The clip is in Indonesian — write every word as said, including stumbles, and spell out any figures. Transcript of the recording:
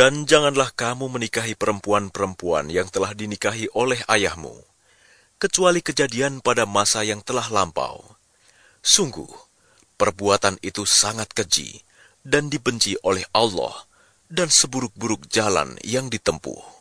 Dan janganlah kamu menikahi perempuan-perempuan yang telah dinikahi oleh ayahmu, kecuali kejadian pada masa yang telah lampau. Sungguh, perbuatan itu sangat keji dan dibenci oleh Allah, dan seburuk-buruk jalan yang ditempuh.